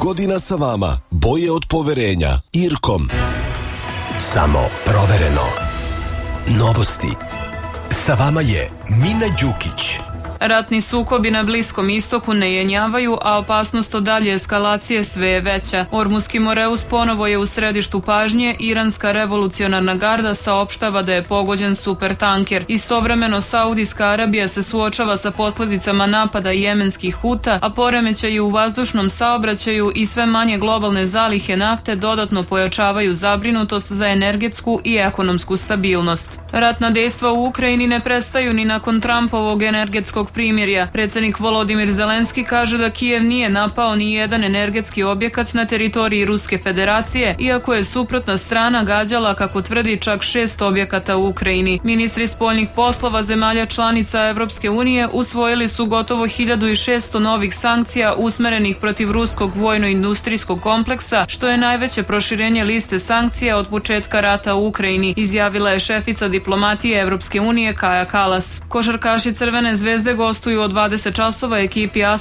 godina sa vama. Boje od poverenja. Irkom. Samo provereno. Novosti. Sa vama je Mina Đukić. Ratni sukobi na Bliskom istoku ne jenjavaju, a opasnost od dalje eskalacije sve je veća. Ormuski Moreus ponovo je u središtu pažnje. Iranska revolucionarna garda saopštava da je pogođen supertanker. Istovremeno Saudijska Arabija se suočava sa posljedicama napada jemenskih Huta, a poremećaji u vazdušnom saobraćaju i sve manje globalne zalihe nafte dodatno pojačavaju zabrinutost za energetsku i ekonomsku stabilnost. Ratna dejstva u Ukrajini ne prestaju ni nakon Trumpovog energetskog primirja. Predsjednik Volodimir Zelenski kaže da Kijev nije napao ni jedan energetski objekat na teritoriji Ruske federacije, iako je suprotna strana gađala, kako tvrdi, čak 6 objekata u Ukrajini. Ministri spoljnih poslova zemalja članica Evropske unije usvojili su gotovo 1600 novih sankcija usmerenih protiv ruskog vojno-industrijskog kompleksa, što je najveće proširenje liste sankcija od početka rata u Ukrajini, izjavila je šefica diplomatije Evropske unije Kaja Kallas. Košarkaši Crvene zvezde gostuju od 20 časova ekipi